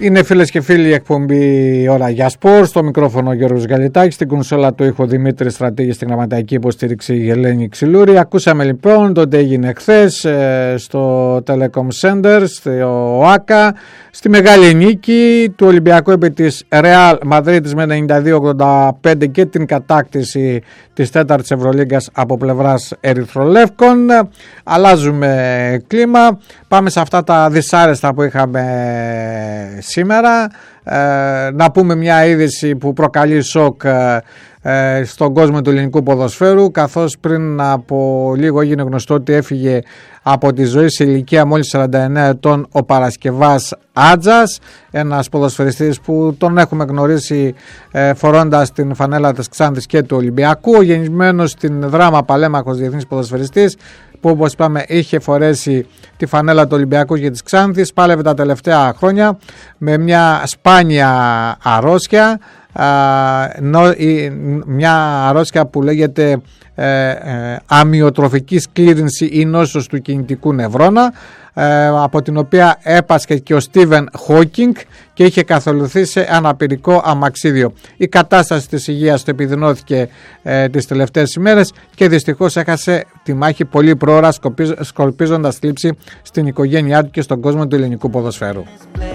Είναι φίλες και φίλοι η εκπομπή Ώρα για Σπορ. Στο μικρόφωνο ο Γιώργος Γαλιτάκης, στην κονσόλα του ήχο Δημήτρη Στρατήγη, στην γραμματική υποστήριξη η Ελένη Ξυλούρη. Ακούσαμε λοιπόν το τι έγινε χθες στο Telecom Center, στο ΟΑΚΑ, στη μεγάλη νίκη του Ολυμπιακού επί της Real Μαδρίτης με 92-85 και την κατάκτηση της 4ης Ευρωλίγκας από πλευράς Ερυθρολεύκων. Αλλάζουμε κλίμα, πάμε σε αυτά τα δυσάρεστα που είχαμε σήμερα. Να πούμε μια είδηση που προκαλεί σοκ στον κόσμο του ελληνικού ποδοσφαίρου, καθώς πριν από λίγο έγινε γνωστό ότι έφυγε από τη ζωή σε ηλικία μόλις 49 ετών ο Παρασκευάς Άτζας, ένας ποδοσφαιριστής που τον έχουμε γνωρίσει φορώντας την φανέλα της Ξάνθης και του Ολυμπιακού, ο γεννημένος στην Δράμα, Παλέμαχος, διεθνής ποδοσφαιριστής, που όπως είπαμε είχε φορέσει τη φανέλα του Ολυμπιακού και της Ξάνθης. Πάλευε τα τελευταία χρόνια με μια σπάνια αρρώστια, μια αρρώστια που λέγεται αμυοτροφική σκλήρυνση ή νόσος του κινητικού νευρώνα, από την οποία έπασχε και ο Στίβεν Χόκινγκ και είχε καθολουθήσει αναπηρικό αμαξίδιο. Η κατάσταση της υγείας του επιδεινώθηκε τις τελευταίες ημέρες και δυστυχώς έχασε τη μάχη πολύ πρόωρα, σκορπίζοντας θλίψη στην οικογένειά του και στον κόσμο του ελληνικού ποδοσφαίρου.